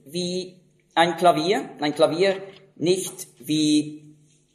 wie ein Klavier nicht wie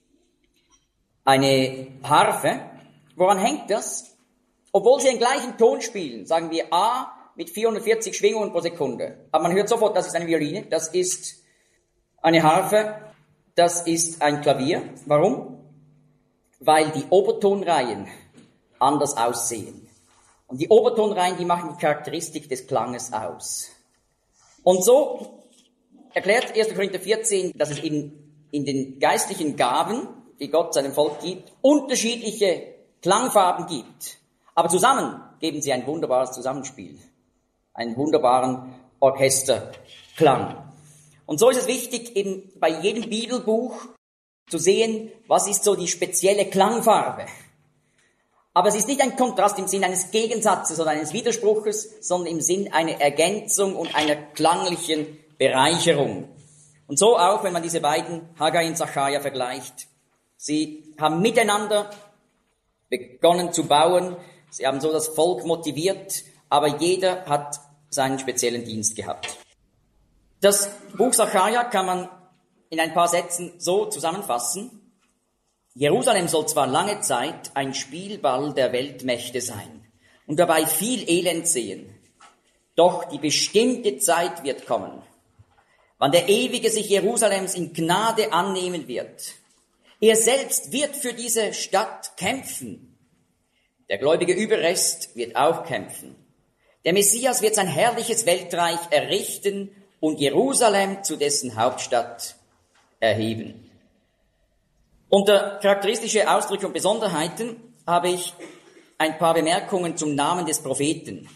eine Harfe. Woran hängt das? Obwohl sie den gleichen Ton spielen, sagen wir A mit 440 Schwingungen pro Sekunde. Aber man hört sofort, das ist eine Violine, das ist eine Harfe, das ist ein Klavier. Warum? Weil die Obertonreihen anders aussehen. Und die Obertonreihen, die machen die Charakteristik des Klanges aus. Und so erklärt 1. Korinther 14, dass es in den geistlichen Gaben, die Gott seinem Volk gibt, unterschiedliche Klangfarben gibt. Aber zusammen geben sie ein wunderbares Zusammenspiel, einen wunderbaren Orchesterklang. Und so ist es wichtig, eben bei jedem Bibelbuch zu sehen, was ist so die spezielle Klangfarbe. Aber es ist nicht ein Kontrast im Sinn eines Gegensatzes oder eines Widerspruches, sondern im Sinn einer Ergänzung und einer klanglichen Bereicherung. Und so auch, wenn man diese beiden, Haggai und Sacharja, vergleicht. Sie haben miteinander begonnen zu bauen, sie haben so das Volk motiviert, aber jeder hat seinen speziellen Dienst gehabt. Das Buch Sacharja kann man in ein paar Sätzen so zusammenfassen: Jerusalem soll zwar lange Zeit ein Spielball der Weltmächte sein und dabei viel Elend sehen, doch die bestimmte Zeit wird kommen, wann der Ewige sich Jerusalems in Gnade annehmen wird. Er selbst wird für diese Stadt kämpfen. Der gläubige Überrest wird auch kämpfen. Der Messias wird sein herrliches Weltreich errichten und Jerusalem zu dessen Hauptstadt erheben. Unter charakteristische Ausdrücke und Besonderheiten habe ich ein paar Bemerkungen zum Namen des Propheten.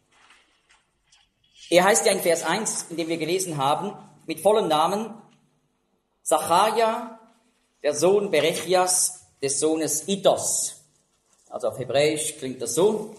Er heißt ja in Vers 1, in dem wir gelesen haben, mit vollem Namen Sacharja, der Sohn Berechias, des Sohnes Iddos. Also auf Hebräisch klingt das so: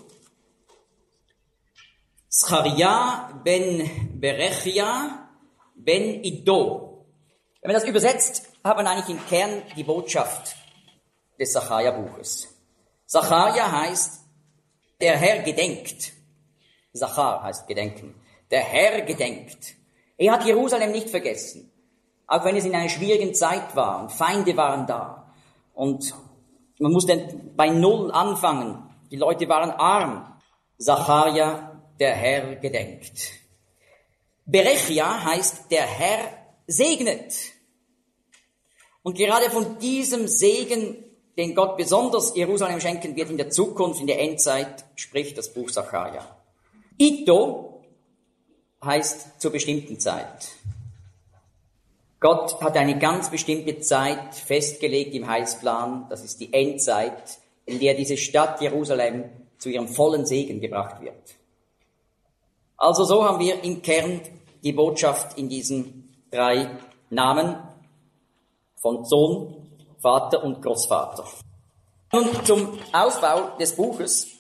Sacharja ben Berechia ben Iddo. Wenn man das übersetzt, hat man eigentlich im Kern die Botschaft des Sacharja-Buches. Sacharja heißt, der Herr gedenkt. Sachar heißt gedenken. Der Herr gedenkt. Er hat Jerusalem nicht vergessen, auch wenn es in einer schwierigen Zeit war und Feinde waren da. Und man musste bei Null anfangen. Die Leute waren arm. Sacharja, der Herr gedenkt. Berechia heißt, der Herr segnet. Und gerade von diesem Segen, den Gott besonders Jerusalem schenken wird in der Zukunft, in der Endzeit, spricht das Buch Sacharja. Iddo heißt zur bestimmten Zeit. Gott hat eine ganz bestimmte Zeit festgelegt im Heilsplan. Das ist die Endzeit, in der diese Stadt Jerusalem zu ihrem vollen Segen gebracht wird. Also so haben wir im Kern die Botschaft in diesen drei Namen von Sohn, Vater und Großvater. Nun zum Aufbau des Buches.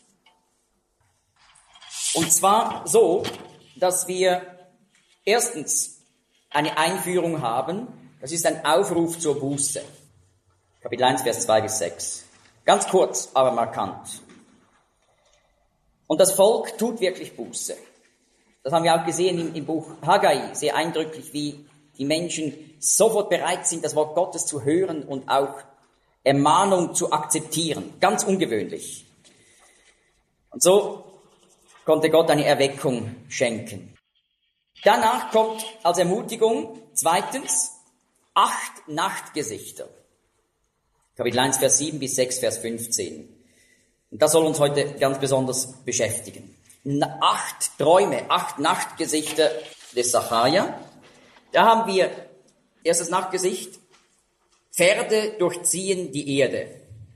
Und zwar so, dass wir erstens eine Einführung haben. Das ist ein Aufruf zur Buße. Kapitel 1, Vers 2 bis 6. Ganz kurz, aber markant. Und das Volk tut wirklich Buße. Das haben wir auch gesehen im Buch Haggai, sehr eindrücklich, wie die Menschen sofort bereit sind, das Wort Gottes zu hören und auch Ermahnung zu akzeptieren. Ganz ungewöhnlich. Und so konnte Gott eine Erweckung schenken. Danach kommt als Ermutigung zweitens 8 Nachtgesichter. Kapitel 1, Vers 7 bis 6, Vers 15. Und das soll uns heute ganz besonders beschäftigen. 8 Träume, 8 Nachtgesichter des Sacharja. Da haben wir erstes Nachtgesicht: Pferde durchziehen die Erde.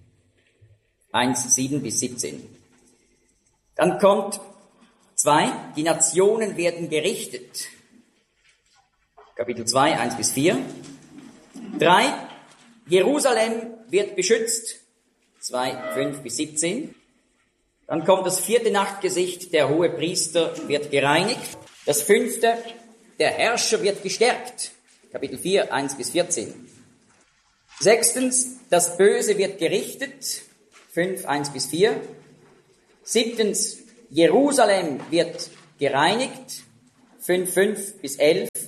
1, 7 bis 17. Dann kommt 2, die Nationen werden gerichtet. Kapitel 2, 1 bis 4. 3, Jerusalem wird beschützt. 2, 5 bis 17. Dann kommt das 4. Nachtgesicht, der hohe Priester wird gereinigt. Das 5, der Herrscher wird gestärkt. Kapitel 4, 1 bis 14. 6, das Böse wird gerichtet. 5, 1 bis 4. 7, Jerusalem wird gereinigt. 5, 5 bis 11.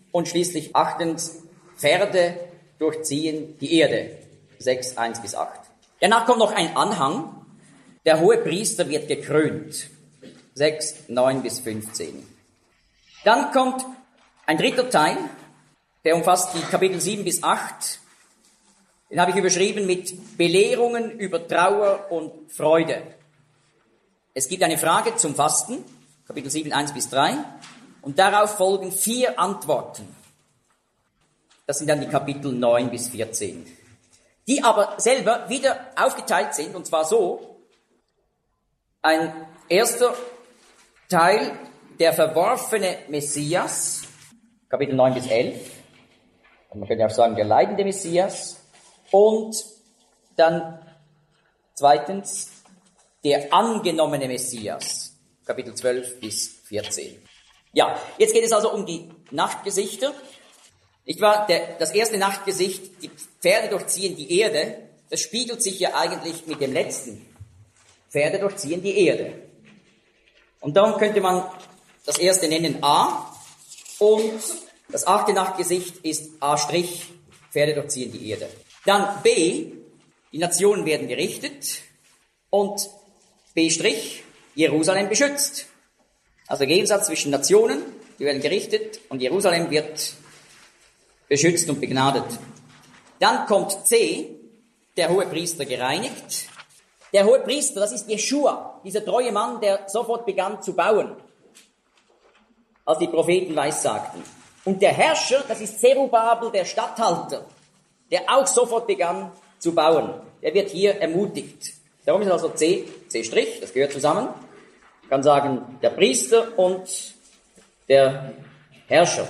Und schließlich 8. Pferde durchziehen die Erde. 6, 1 bis 8. Danach kommt noch ein Anhang. Der Hohepriester wird gekrönt. 6, 9 bis 15. Dann kommt ein dritter Teil, der umfasst die Kapitel 7 bis 8. Den habe ich überschrieben mit Belehrungen über Trauer und Freude. Es gibt eine Frage zum Fasten, Kapitel 7, 1 bis 3. Und darauf folgen 4 Antworten. Das sind dann die Kapitel 9 bis 14. Die aber selber wieder aufgeteilt sind, und zwar so: ein erster Teil, der verworfene Messias, Kapitel 9 bis 11. Und man könnte auch sagen, der leidende Messias. Und dann zweitens, der angenommene Messias, Kapitel 12 bis 14. Ja, jetzt geht es also um die Nachtgesichter. Nicht wahr? Das erste Nachtgesicht, die Pferde durchziehen die Erde, das spiegelt sich ja eigentlich mit dem letzten. Pferde durchziehen die Erde. Und darum könnte man das erste nennen A, und das 8. Nachtgesicht ist A', Pferde durchziehen die Erde. Dann B, die Nationen werden gerichtet, und B', Jerusalem beschützt. Also der Gegensatz zwischen Nationen, die werden gerichtet, und Jerusalem wird beschützt und begnadet. Dann kommt C, der Hohepriester gereinigt. Der Hohepriester, das ist Jeschua, dieser treue Mann, der sofort begann zu bauen, als die Propheten weissagten. Und der Herrscher, das ist Zerubabel, der Statthalter, der auch sofort begann zu bauen. Der wird hier ermutigt. Darum ist also C', das gehört zusammen. Man kann sagen, der Priester und der Herrscher.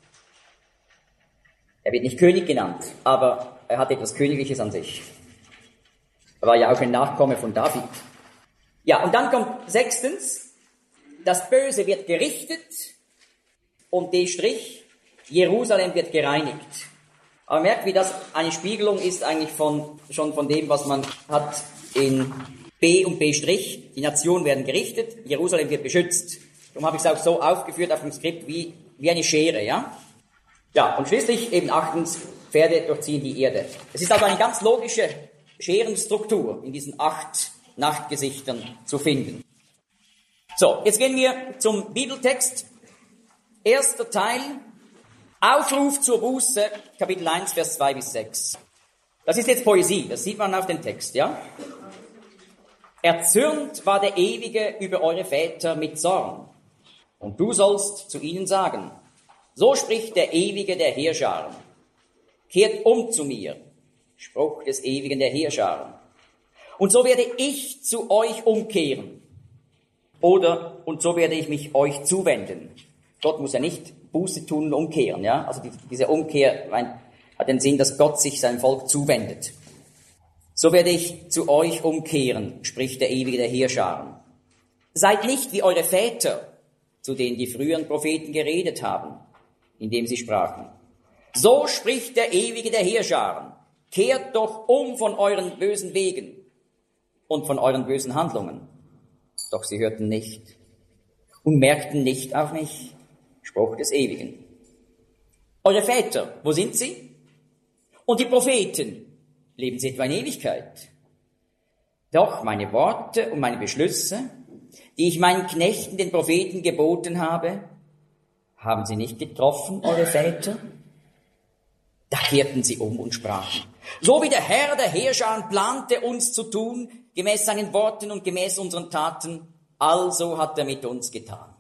Er wird nicht König genannt, aber er hat etwas Königliches an sich. Er war ja auch ein Nachkomme von David. Ja, und dann kommt 6. Das Böse wird gerichtet, und D', Jerusalem wird gereinigt. Aber merkt, wie das eine Spiegelung ist eigentlich schon von dem, was man hat in B und B'. Die Nationen werden gerichtet, Jerusalem wird beschützt. Darum habe ich es auch so aufgeführt auf dem Skript wie eine Schere, ja? Ja, und schließlich eben 8. Pferde durchziehen die Erde. Es ist also eine ganz logische Scherenstruktur in diesen 8 Nachtgesichtern zu finden. So, jetzt gehen wir zum Bibeltext. Erster Teil, Aufruf zur Buße, Kapitel 1, Vers 2 bis 6. Das ist jetzt Poesie, das sieht man auf dem Text, ja? Erzürnt war der Ewige über eure Väter mit Zorn, und du sollst zu ihnen sagen: So spricht der Ewige der Heerscharen. Kehrt um zu mir, Spruch des Ewigen der Heerscharen. Und so werde ich zu euch umkehren. Oder, und so werde ich mich euch zuwenden. Gott muss ja nicht Buße tun und umkehren, ja? Also diese Umkehr hat den Sinn, dass Gott sich seinem Volk zuwendet. So werde ich zu euch umkehren, spricht der Ewige der Heerscharen. Seid nicht wie eure Väter, zu denen die früheren Propheten geredet haben, indem sie sprachen: So spricht der Ewige der Heerscharen, kehrt doch um von euren bösen Wegen und von euren bösen Handlungen. Doch sie hörten nicht und merkten nicht auf mich, Spruch des Ewigen. Eure Väter, wo sind sie? Und die Propheten, leben sie etwa in Ewigkeit? Doch meine Worte und meine Beschlüsse, die ich meinen Knechten, den Propheten, geboten habe, haben sie nicht getroffen, eure Väter? Da kehrten sie um und sprachen: So wie der Herr der Heerscharen plante, uns zu tun, gemäß seinen Worten und gemäß unseren Taten, also hat er mit uns getan.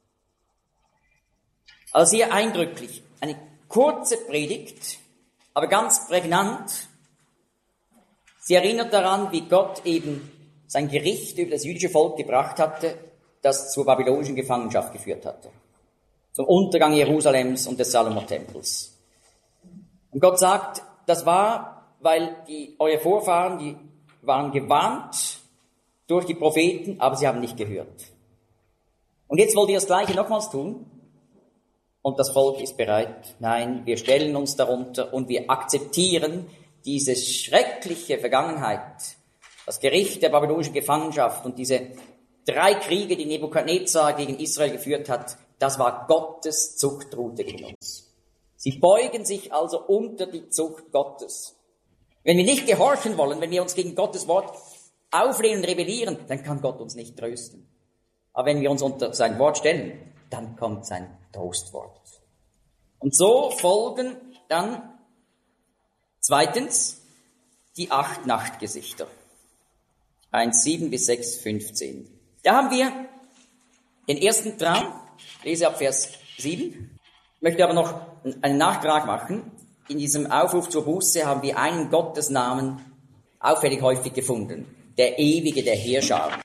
Also sehr eindrücklich, eine kurze Predigt, aber ganz prägnant. Sie erinnert daran, wie Gott eben sein Gericht über das jüdische Volk gebracht hatte, das zur babylonischen Gefangenschaft geführt hatte. Zum Untergang Jerusalems und des Salomo-Tempels. Und Gott sagt, das war, weil eure Vorfahren, die waren gewarnt durch die Propheten, aber sie haben nicht gehört. Und jetzt wollt ihr das Gleiche nochmals tun? Und das Volk ist bereit. Nein, wir stellen uns darunter und wir akzeptieren diese schreckliche Vergangenheit, das Gericht der babylonischen Gefangenschaft und diese 3 Kriege, die Nebukadnezar gegen Israel geführt hat. Das war Gottes Zuchtrute gegen uns. Sie beugen sich also unter die Zucht Gottes. Wenn wir nicht gehorchen wollen, wenn wir uns gegen Gottes Wort auflehnen, rebellieren, dann kann Gott uns nicht trösten. Aber wenn wir uns unter sein Wort stellen, dann kommt sein Trostwort. Und so folgen dann zweitens die 8 Nachtgesichter. 1,7 bis 6,15. Da haben wir den ersten Traum. Ich lese ab Vers 7. Ich möchte aber noch einen Nachtrag machen. In diesem Aufruf zur Buße haben wir einen Gottesnamen auffällig häufig gefunden. Der Ewige, der Heerscharen.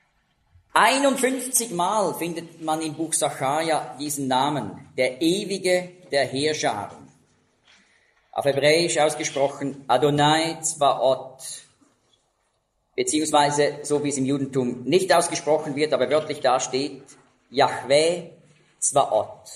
51 Mal findet man im Buch Sacharja diesen Namen. Der Ewige, der Heerscharen. Auf Hebräisch ausgesprochen Adonai Zvaot. Beziehungsweise, so wie es im Judentum nicht ausgesprochen wird, aber wörtlich da steht, Yahweh Zvaot.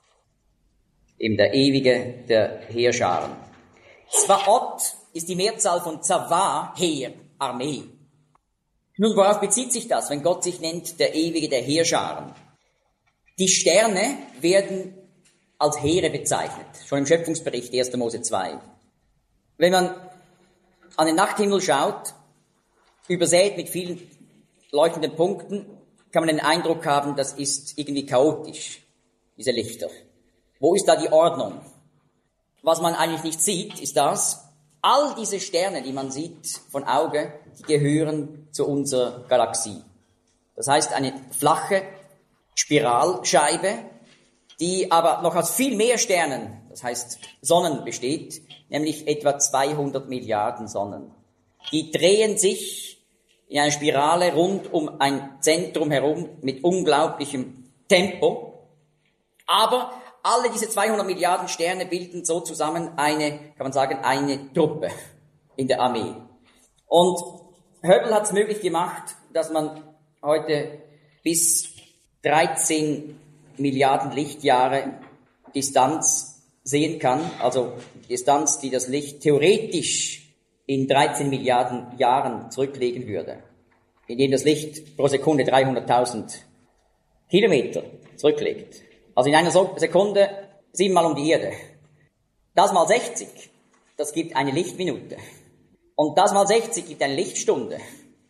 Eben der Ewige der Heerscharen. Zvaot ist die Mehrzahl von Zava, Heer, Armee. Nun, worauf bezieht sich das, wenn Gott sich nennt, der Ewige der Heerscharen? Die Sterne werden als Heere bezeichnet, schon im Schöpfungsbericht 1. Mose 2. Wenn man an den Nachthimmel schaut, übersät mit vielen leuchtenden Punkten, kann man den Eindruck haben, das ist irgendwie chaotisch, diese Lichter. Wo ist da die Ordnung? Was man eigentlich nicht sieht, ist das, all diese Sterne, die man sieht von Auge, die gehören zu unserer Galaxie. Das heißt, eine flache Spiralscheibe, die aber noch aus viel mehr Sternen, das heißt Sonnen besteht, nämlich etwa 200 Milliarden Sonnen. Die drehen sich in einer Spirale rund um ein Zentrum herum mit unglaublichem Tempo. Aber alle diese 200 Milliarden Sterne bilden so zusammen eine, kann man sagen, eine Truppe in der Armee. Und Hubble hat es möglich gemacht, dass man heute bis 13 Milliarden Lichtjahre Distanz sehen kann, also Distanz, die das Licht theoretisch in 13 Milliarden Jahren zurücklegen würde, indem das Licht pro Sekunde 300.000 Kilometer zurücklegt. Also in einer Sekunde 7-mal um die Erde. Das mal 60, das gibt eine Lichtminute. Und das mal 60 gibt eine Lichtstunde.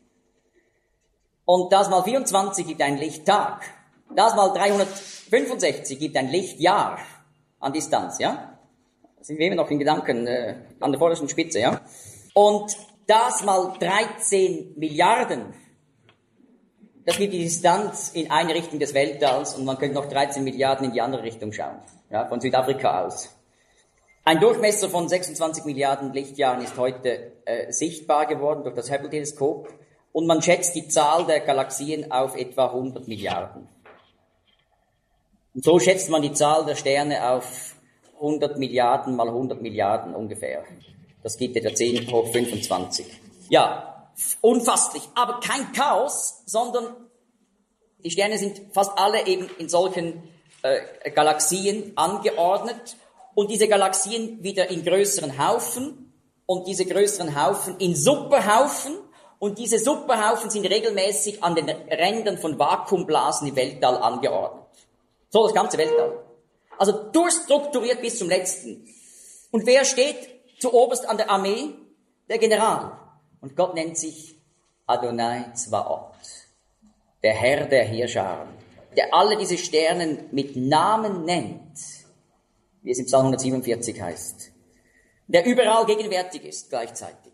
Und das mal 24 gibt einen Lichttag. Das mal 365 gibt ein Lichtjahr an Distanz, ja? Da sind wir immer noch in Gedanken an der vordersten Spitze, ja? Und das mal 13 Milliarden, das gibt die Distanz in eine Richtung des Weltalls und man könnte noch 13 Milliarden in die andere Richtung schauen, ja, von Südafrika aus. Ein Durchmesser von 26 Milliarden Lichtjahren ist heute sichtbar geworden durch das Hubble-Teleskop und man schätzt die Zahl der Galaxien auf etwa 100 Milliarden. Und so schätzt man die Zahl der Sterne auf 100 Milliarden mal 100 Milliarden ungefähr. Das gibt etwa 10 hoch 25. Ja, unfasslich, aber kein Chaos, sondern die Sterne sind fast alle eben in solchen Galaxien angeordnet und diese Galaxien wieder in größeren Haufen und diese größeren Haufen in Superhaufen und diese Superhaufen sind regelmäßig an den Rändern von Vakuumblasen im Weltall angeordnet. So das ganze Weltall. Also durchstrukturiert bis zum Letzten. Und wer steht zuoberst an der Armee? Der General. Und Gott nennt sich Adonai Zvaot, der Herr der Heerscharen, der alle diese Sterne mit Namen nennt, wie es im Psalm 147 heißt, der überall gegenwärtig ist gleichzeitig,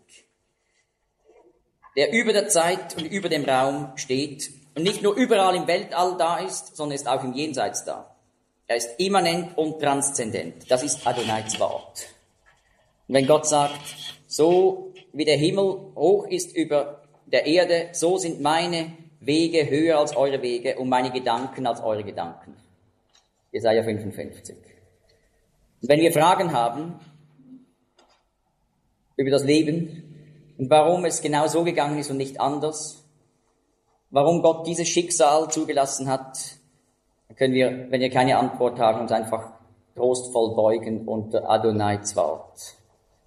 der über der Zeit und über dem Raum steht und nicht nur überall im Weltall da ist, sondern ist auch im Jenseits da. Er ist immanent und transzendent. Das ist Adonai Zvaot. Und wenn Gott sagt, so wie der Himmel hoch ist über der Erde, so sind meine Wege höher als eure Wege und meine Gedanken als eure Gedanken. Jesaja 55. Und wenn wir Fragen haben über das Leben und warum es genau so gegangen ist und nicht anders, warum Gott dieses Schicksal zugelassen hat, dann können wir, wenn wir keine Antwort haben, uns einfach trostvoll beugen unter Adonai Zvaot.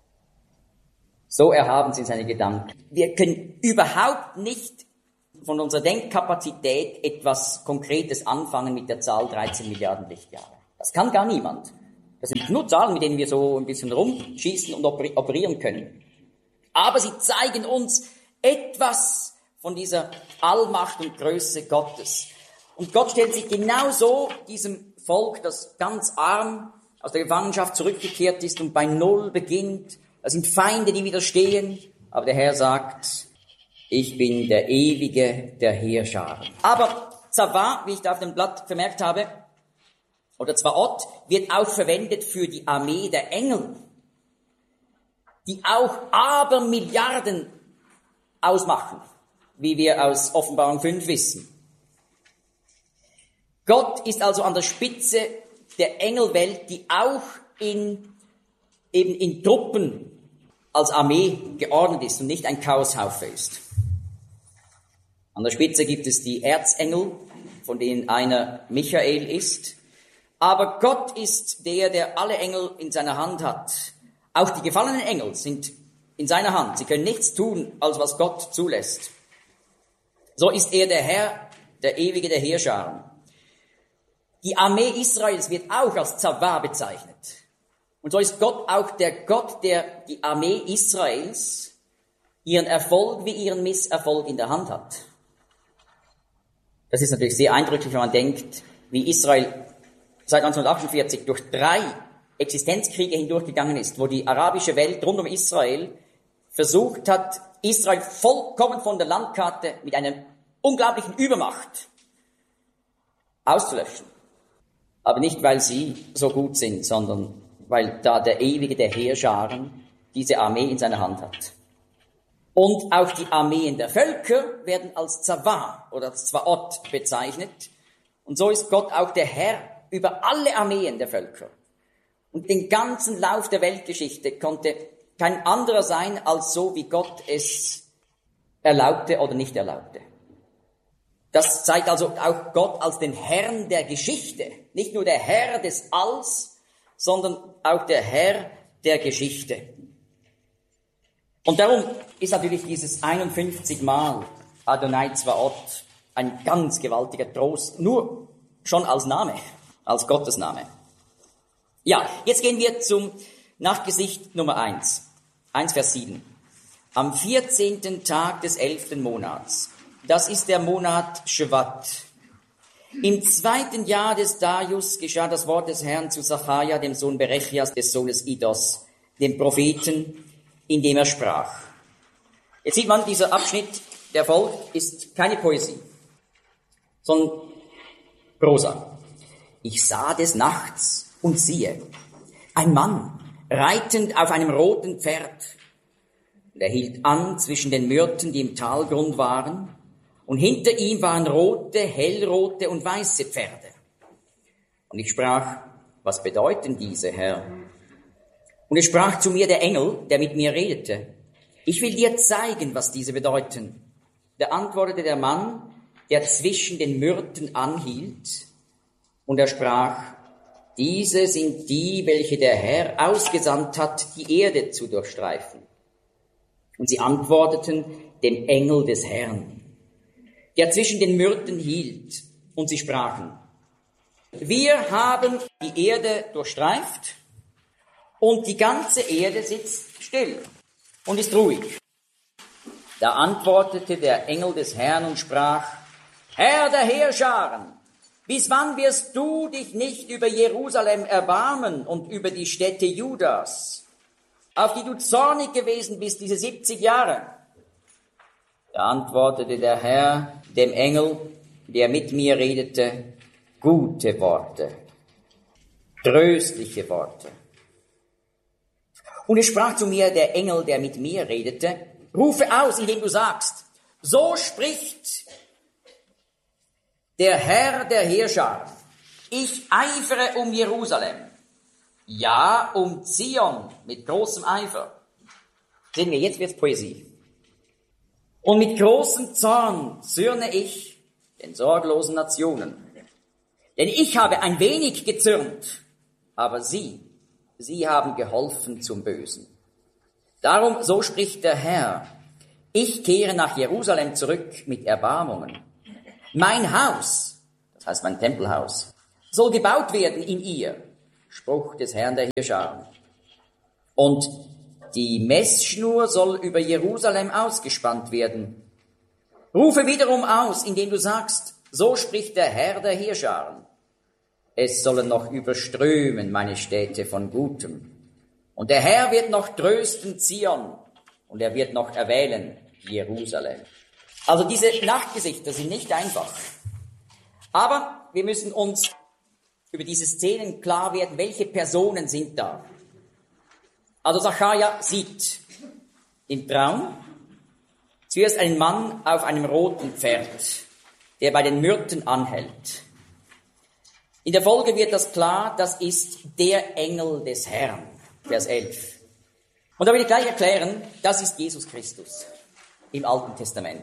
So erhaben sind seine Gedanken. Wir können überhaupt nicht von unserer Denkkapazität etwas Konkretes anfangen mit der Zahl 13 Milliarden Lichtjahre. Das kann gar niemand. Das sind nur Zahlen, mit denen wir so ein bisschen rumschießen und operieren können. Aber sie zeigen uns etwas von dieser Allmacht und Größe Gottes. Und Gott stellt sich genauso diesem Volk, das ganz arm aus der Gefangenschaft zurückgekehrt ist und bei Null beginnt. Da sind Feinde, die widerstehen. Aber der Herr sagt, ich bin der Ewige der Heerscharen. Aber Zawah, wie ich da auf dem Blatt vermerkt habe, oder Zwaot, wird auch verwendet für die Armee der Engel, die auch Abermilliarden ausmachen, wie wir aus Offenbarung 5 wissen. Gott ist also an der Spitze der Engelwelt, die auch eben in Truppen als Armee geordnet ist und nicht ein Chaoshaufe ist. An der Spitze gibt es die Erzengel, von denen einer Michael ist. Aber Gott ist der alle Engel in seiner Hand hat. Auch die gefallenen Engel sind in seiner Hand. Sie können nichts tun, als was Gott zulässt. So ist er der Herr, der Ewige der Heerscharen. Die Armee Israels wird auch als Zawah bezeichnet. Und so ist Gott auch der Gott, der die Armee Israels, ihren Erfolg wie ihren Misserfolg in der Hand hat. Das ist natürlich sehr eindrücklich, wenn man denkt, wie Israel seit 1948 durch 3 Existenzkriege hindurchgegangen ist, wo die arabische Welt rund um Israel versucht hat, Israel vollkommen von der Landkarte mit einer unglaublichen Übermacht auszulöschen. Aber nicht, weil sie so gut sind, sondern weil da der Ewige der Heerscharen diese Armee in seiner Hand hat. Und auch die Armeen der Völker werden als Zawah oder als Zwaot bezeichnet. Und so ist Gott auch der Herr über alle Armeen der Völker. Und den ganzen Lauf der Weltgeschichte konnte kein anderer sein, als so wie Gott es erlaubte oder nicht erlaubte. Das zeigt also auch Gott als den Herrn der Geschichte. Nicht nur der Herr des Alls, sondern auch der Herr der Geschichte. Und darum ist natürlich dieses 51 Mal Adonai Zwaot ein ganz gewaltiger Trost, nur schon als Name, als Gottesname. Ja, jetzt gehen wir zum Nachtgesicht Nummer 1 Vers 7. Am 14. Tag des 11. Monats, das ist der Monat Shvat. Im 2. Jahr des Darius geschah das Wort des Herrn zu Sacharja, dem Sohn Berechias, des Sohnes Iddos, dem Propheten, indem er sprach. Jetzt sieht man, dieser Abschnitt, der folgt, ist keine Poesie, sondern Prosa. Ich sah des Nachts und siehe, ein Mann, reitend auf einem roten Pferd. Und er hielt an zwischen den Myrten, die im Talgrund waren, und hinter ihm waren rote, hellrote und weiße Pferde. Und ich sprach, was bedeuten diese, Herr? Und es sprach zu mir der Engel, der mit mir redete, ich will dir zeigen, was diese bedeuten. Da antwortete der Mann, der zwischen den Myrten anhielt, und er sprach, diese sind die, welche der Herr ausgesandt hat, die Erde zu durchstreifen. Und sie antworteten dem Engel des Herrn, der zwischen den Myrten hielt, und sie sprachen, wir haben die Erde durchstreift, und die ganze Erde sitzt still und ist ruhig. Da antwortete der Engel des Herrn und sprach, Herr der Heerscharen, bis wann wirst du dich nicht über Jerusalem erbarmen und über die Städte Judas, auf die du zornig gewesen bist diese 70 Jahre? Da antwortete der Herr dem Engel, der mit mir redete, gute Worte, tröstliche Worte. Und es sprach zu mir der Engel, der mit mir redete, rufe aus, indem du sagst, so spricht der Herr der Heerscharen, ich eifere um Jerusalem, ja, um Zion mit großem Eifer. Sehen wir, jetzt wird's Poesie. Und mit großem Zorn zürne ich den sorglosen Nationen. Denn ich habe ein wenig gezürnt, aber sie haben geholfen zum Bösen. Darum, so spricht der Herr, ich kehre nach Jerusalem zurück mit Erbarmungen. Mein Haus, das heißt mein Tempelhaus, soll gebaut werden in ihr, Spruch des Herrn der Heerscharen. Und die Messschnur soll über Jerusalem ausgespannt werden. Rufe wiederum aus, indem du sagst, so spricht der Herr der Heerscharen. Es sollen noch überströmen meine Städte von Gutem. Und der Herr wird noch trösten Zion und er wird noch erwählen Jerusalem. Also diese Nachtgesichter sind nicht einfach. Aber wir müssen uns über diese Szenen klar werden, welche Personen sind da. Also Sacharja sieht im Traum zuerst einen Mann auf einem roten Pferd, der bei den Myrten anhält. In der Folge wird das klar, das ist der Engel des Herrn, Vers 11. Und da will ich gleich erklären, das ist Jesus Christus im Alten Testament.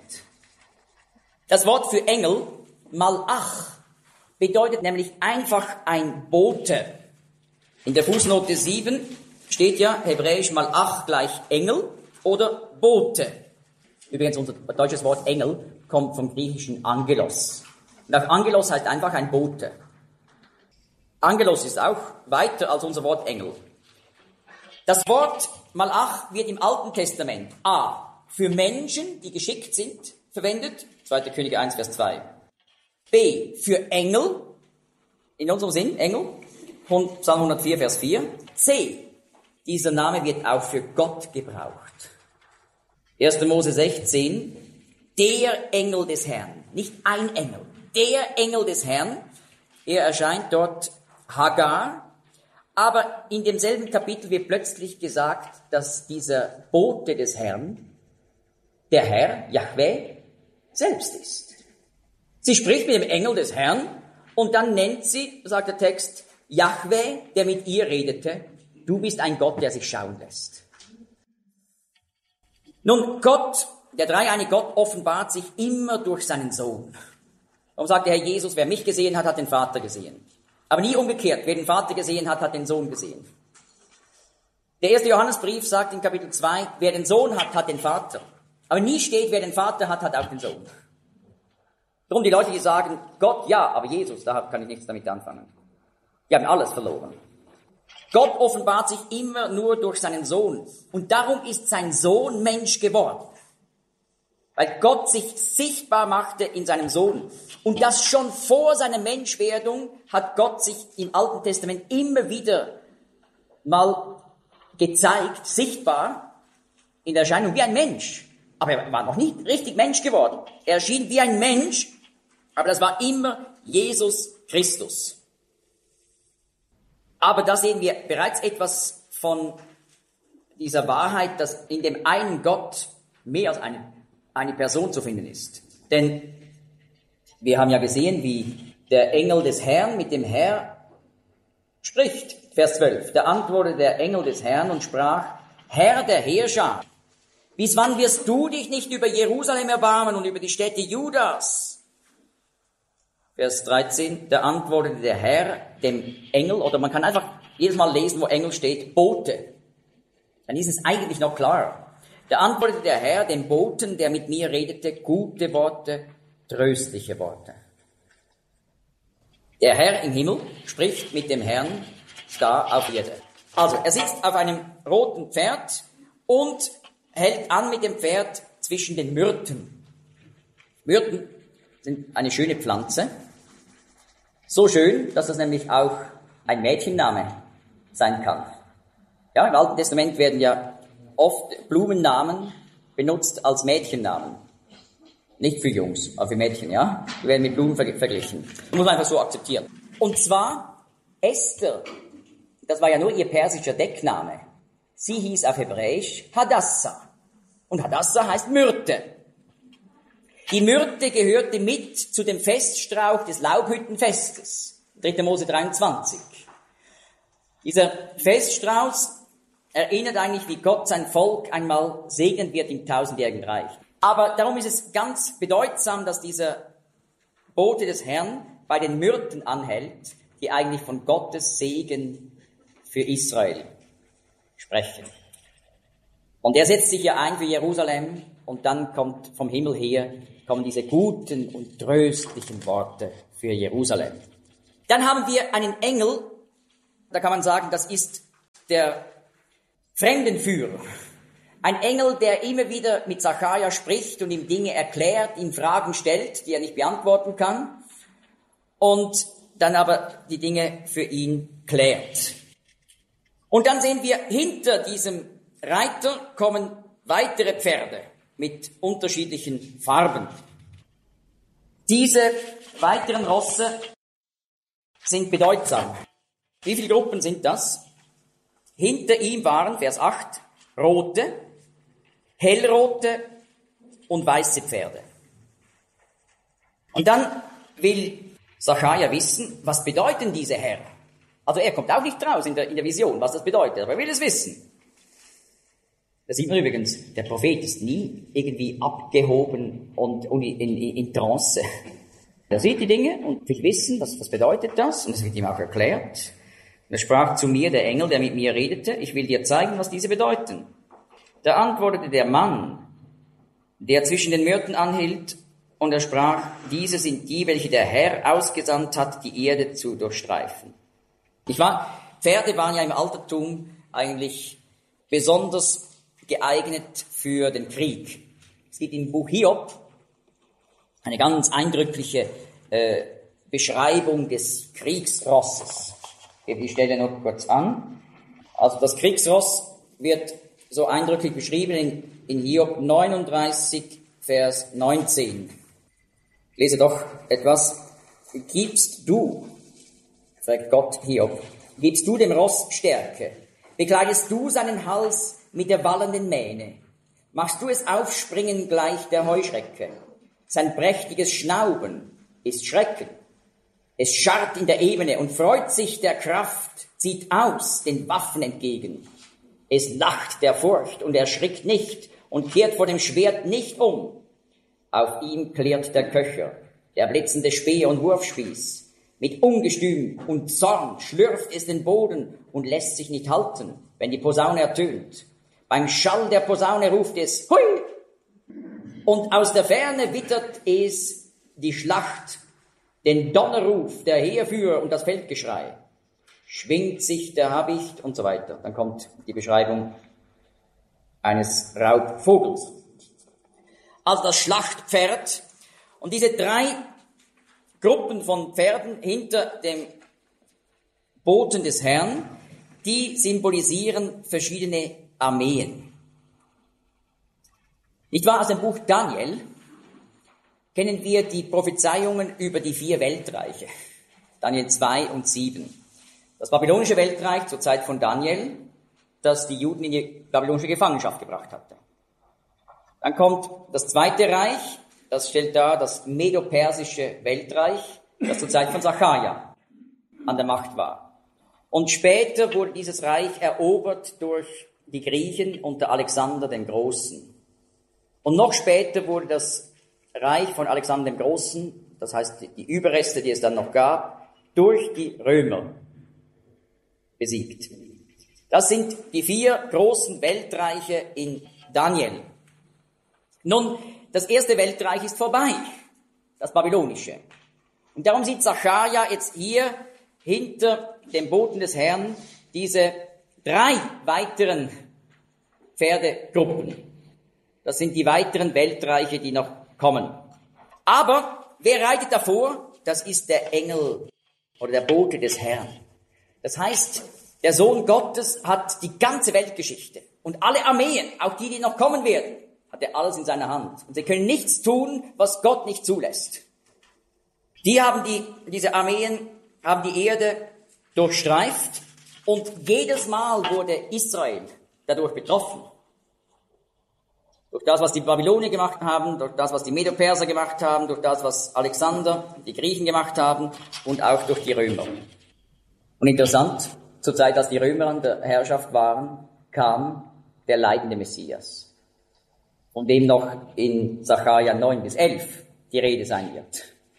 Das Wort für Engel, Malach, bedeutet nämlich einfach ein Bote. In der Fußnote 7 steht ja hebräisch Malach gleich Engel oder Bote. Übrigens, unser deutsches Wort Engel kommt vom griechischen Angelos. Und auch Angelos heißt einfach ein Bote. Angelos ist auch weiter als unser Wort Engel. Das Wort Malach wird im Alten Testament a. für Menschen, die geschickt sind, verwendet, 2. Könige 1, Vers 2. b. für Engel, in unserem Sinn, Engel, Psalm 104, Vers 4. c. dieser Name wird auch für Gott gebraucht. 1. Mose 16, der Engel des Herrn, nicht ein Engel, der Engel des Herrn, er erscheint dort Hagar, aber in demselben Kapitel wird plötzlich gesagt, dass dieser Bote des Herrn, der Herr, Jahwe, selbst ist. Sie spricht mit dem Engel des Herrn und dann nennt sie, sagt der Text, Jahwe, der mit ihr redete, du bist ein Gott, der sich schauen lässt. Nun, Gott, der dreieinige Gott, offenbart sich immer durch seinen Sohn. Darum sagt der Herr Jesus, wer mich gesehen hat, hat den Vater gesehen. Aber nie umgekehrt, wer den Vater gesehen hat, hat den Sohn gesehen. Der erste Johannesbrief sagt in Kapitel 2, wer den Sohn hat, hat den Vater. Aber nie steht, wer den Vater hat, hat auch den Sohn. Darum die Leute, die sagen, Gott, ja, aber Jesus, da kann ich nichts damit anfangen. Die haben alles verloren. Gott offenbart sich immer nur durch seinen Sohn. Und darum ist sein Sohn Mensch geworden. Weil Gott sich sichtbar machte in seinem Sohn. Und das schon vor seiner Menschwerdung hat Gott sich im Alten Testament immer wieder mal gezeigt, sichtbar, in der Erscheinung wie ein Mensch. Aber er war noch nicht richtig Mensch geworden. Er erschien wie ein Mensch, aber das war immer Jesus Christus. Aber da sehen wir bereits etwas von dieser Wahrheit, dass in dem einen Gott mehr als eine Person zu finden ist. Denn wir haben ja gesehen, wie der Engel des Herrn mit dem Herr spricht. Vers 12. Da antwortete der Engel des Herrn und sprach, Herr der Heerschar, bis wann wirst du dich nicht über Jerusalem erbarmen und über die Städte Judas? Vers 13. Da antwortete der Herr dem Engel, oder man kann einfach jedes Mal lesen, wo Engel steht, Bote. Dann ist es eigentlich noch klarer. Da antwortete der Herr dem Boten, der mit mir redete, gute Worte, tröstliche Worte. Der Herr im Himmel spricht mit dem Herrn da auf Erde. Also, er sitzt auf einem roten Pferd und hält an mit dem Pferd zwischen den Myrten. Myrten sind eine schöne Pflanze. So schön, dass das nämlich auch ein Mädchenname sein kann. Ja, im Alten Testament werden ja oft Blumennamen benutzt als Mädchennamen. Nicht für Jungs, aber für Mädchen, ja. Die werden mit Blumen verglichen. Das muss man einfach so akzeptieren. Und zwar Esther, das war ja nur ihr persischer Deckname. Sie hieß auf Hebräisch Hadassah. Und Hadassah heißt Myrte. Die Myrte gehörte mit zu dem Feststrauch des Laubhüttenfestes. 3. Mose 23. Dieser Feststrauß erinnert eigentlich, wie Gott sein Volk einmal segnen wird im 1000-jährigen Reich. Aber darum ist es ganz bedeutsam, dass dieser Bote des Herrn bei den Myrten anhält, die eigentlich von Gottes Segen für Israel sprechen. Und er setzt sich ja ein für Jerusalem und dann kommt vom Himmel her, kommen diese guten und tröstlichen Worte für Jerusalem. Dann haben wir einen Engel, da kann man sagen, das ist der Fremdenführer. Ein Engel, der immer wieder mit Sacharja spricht und ihm Dinge erklärt, ihm Fragen stellt, die er nicht beantworten kann und dann aber die Dinge für ihn klärt. Und dann sehen wir, hinter diesem Reiter kommen weitere Pferde mit unterschiedlichen Farben. Diese weiteren Rosse sind bedeutsam. Wie viele Gruppen sind das? Hinter ihm waren, Vers 8, rote, hellrote und weiße Pferde. Und dann will Sacharja wissen, was bedeuten diese Herren? Also er kommt auch nicht raus in der Vision, was das bedeutet, aber er will es wissen. Da sieht man übrigens, der Prophet ist nie irgendwie abgehoben und in Trance. Er sieht die Dinge und will wissen, was bedeutet das, und es wird ihm auch erklärt. Und er sprach zu mir, der Engel, der mit mir redete, ich will dir zeigen, was diese bedeuten. Da antwortete der Mann, der zwischen den Myrten anhielt, und er sprach, diese sind die, welche der Herr ausgesandt hat, die Erde zu durchstreifen. Pferde waren ja im Altertum eigentlich besonders geeignet für den Krieg. Es gibt im Buch Hiob eine ganz eindrückliche Beschreibung des Kriegsrosses. Ich gebe die Stelle noch kurz an. Also das Kriegsross wird so eindrücklich beschrieben in Hiob 39, Vers 19. Ich lese doch etwas. Gibst du, fragt Gott Hiob, gibst du dem Ross Stärke? Bekleidest du seinen Hals mit der wallenden Mähne? Machst du es aufspringen gleich der Heuschrecke? Sein prächtiges Schnauben ist Schrecken. Es scharrt in der Ebene und freut sich der Kraft, zieht aus den Waffen entgegen. Es lacht der Furcht und erschrickt nicht und kehrt vor dem Schwert nicht um. Auf ihm klärt der Köcher, der blitzende Speer und Wurfspieß. Mit Ungestüm und Zorn schlürft es den Boden und lässt sich nicht halten, wenn die Posaune ertönt. Beim Schall der Posaune ruft es, hui! Und aus der Ferne wittert es die Schlacht, den Donnerruf, der Heerführer und das Feldgeschrei. Schwingt sich der Habicht und so weiter. Dann kommt die Beschreibung eines Raubvogels. Also das Schlachtpferd und diese 3 Gruppen von Pferden hinter dem Boten des Herrn, die symbolisieren verschiedene Armeen. Nicht wahr? Aus dem Buch Daniel kennen wir die Prophezeiungen über die 4 Weltreiche. Daniel 2 und 7. Das babylonische Weltreich zur Zeit von Daniel, das die Juden in die babylonische Gefangenschaft gebracht hatte. Dann kommt das Zweite Reich, das stellt dar das medo-persische Weltreich, das zur Zeit von Sacharja an der Macht war. Und später wurde dieses Reich erobert durch die Griechen unter Alexander dem Großen. Und noch später wurde das Reich von Alexander dem Großen, das heißt die Überreste, die es dann noch gab, durch die Römer besiegt. Das sind die 4 großen Weltreiche in Daniel. Nun, das erste Weltreich ist vorbei, das babylonische. Und darum sieht Sacharja jetzt hier hinter dem Boten des Herrn diese 3 weiteren Pferdegruppen. Das sind die weiteren Weltreiche, die noch kommen. Aber wer reitet davor? Das ist der Engel oder der Bote des Herrn. Das heißt, der Sohn Gottes hat die ganze Weltgeschichte und alle Armeen, auch die noch kommen werden, hat er alles in seiner Hand. Und sie können nichts tun, was Gott nicht zulässt. Diese Armeen haben die Erde durchstreift und jedes Mal wurde Israel dadurch betroffen. Durch das, was die Babylonier gemacht haben, durch das, was die Medo-Perser gemacht haben, durch das, was Alexander, die Griechen gemacht haben und auch durch die Römer. Und interessant, zur Zeit, als die Römer an der Herrschaft waren, kam der leidende Messias, von dem noch in Sacharja 9 bis 11 die Rede sein wird.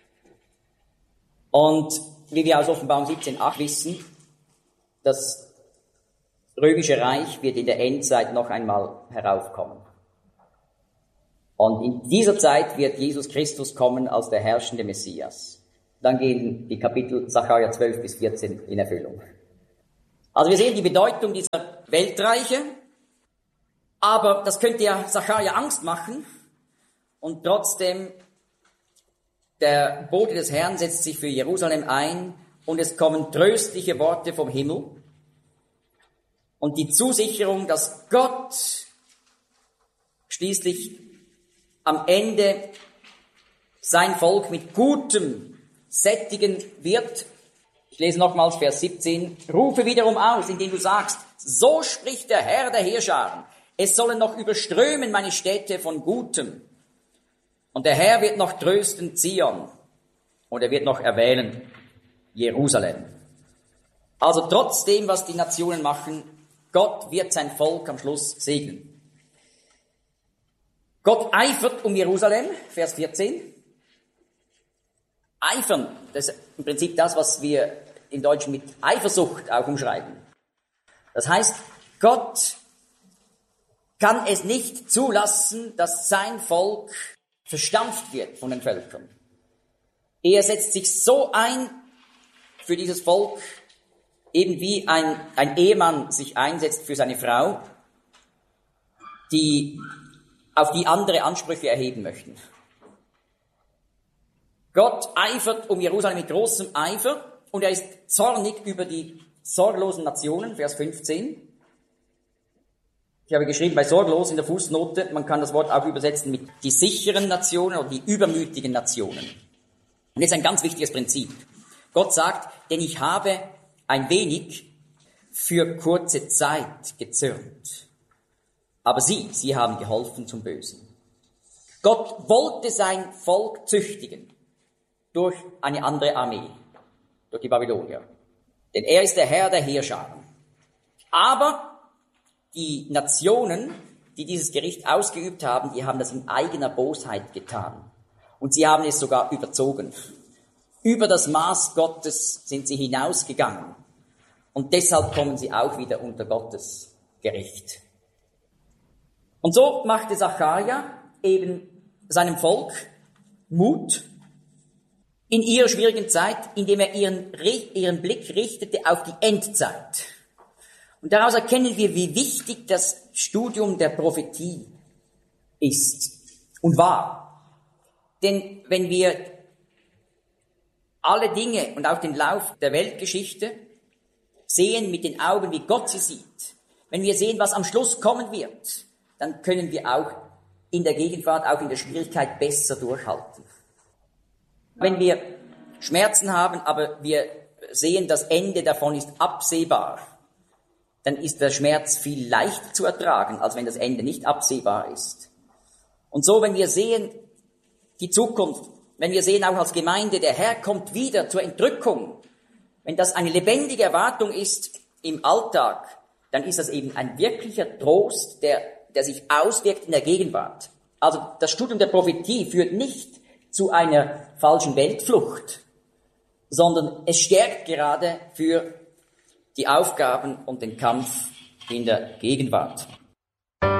Und wie wir aus Offenbarung 17,8 wissen, das römische Reich wird in der Endzeit noch einmal heraufkommen. Und in dieser Zeit wird Jesus Christus kommen als der herrschende Messias. Dann gehen die Kapitel Sacharja 12 bis 14 in Erfüllung. Also wir sehen die Bedeutung dieser Weltreiche, aber das könnte ja Sacharja Angst machen und trotzdem der Bote des Herrn setzt sich für Jerusalem ein und es kommen tröstliche Worte vom Himmel und die Zusicherung, dass Gott schließlich am Ende sein Volk mit Gutem sättigen wird. Ich lese nochmals Vers 17. Rufe wiederum aus, indem du sagst, so spricht der Herr der Heerscharen. Es sollen noch überströmen meine Städte von Gutem. Und der Herr wird noch trösten Zion. Und er wird noch erwählen Jerusalem. Also trotzdem, was die Nationen machen, Gott wird sein Volk am Schluss segnen. Gott eifert um Jerusalem, Vers 14. Eifern, das ist im Prinzip das, was wir im Deutschen mit Eifersucht auch umschreiben. Das heißt, Gott kann es nicht zulassen, dass sein Volk verstampft wird von den Völkern. Er setzt sich so ein für dieses Volk, eben wie ein Ehemann sich einsetzt für seine Frau, auf die andere Ansprüche erheben möchten. Gott eifert um Jerusalem mit großem Eifer und er ist zornig über die sorglosen Nationen, Vers 15. Ich habe geschrieben, bei sorglos in der Fußnote, man kann das Wort auch übersetzen mit die sicheren Nationen oder die übermütigen Nationen. Und das ist ein ganz wichtiges Prinzip. Gott sagt, denn ich habe ein wenig für kurze Zeit gezürnt. Aber sie haben geholfen zum Bösen. Gott wollte sein Volk züchtigen durch eine andere Armee, durch die Babylonier. Denn er ist der Herr der Heerscharen. Aber die Nationen, die dieses Gericht ausgeübt haben, die haben das in eigener Bosheit getan. Und sie haben es sogar überzogen. Über das Maß Gottes sind sie hinausgegangen. Und deshalb kommen sie auch wieder unter Gottes Gericht. Und so machte Sacharja eben seinem Volk Mut in ihrer schwierigen Zeit, indem er ihren Blick richtete auf die Endzeit. Und daraus erkennen wir, wie wichtig das Studium der Prophetie ist und war. Denn wenn wir alle Dinge und auch den Lauf der Weltgeschichte sehen mit den Augen, wie Gott sie sieht, wenn wir sehen, was am Schluss kommen wird, dann können wir auch in der Gegenwart, auch in der Schwierigkeit besser durchhalten. Wenn wir Schmerzen haben, aber wir sehen, das Ende davon ist absehbar, dann ist der Schmerz viel leichter zu ertragen, als wenn das Ende nicht absehbar ist. Und so, wenn wir sehen, die Zukunft, wenn wir sehen auch als Gemeinde, der Herr kommt wieder zur Entrückung, wenn das eine lebendige Erwartung ist im Alltag, dann ist das eben ein wirklicher Trost, der sich auswirkt in der Gegenwart. Also das Studium der Prophetie führt nicht zu einer falschen Weltflucht, sondern es stärkt gerade für die Aufgaben und den Kampf in der Gegenwart.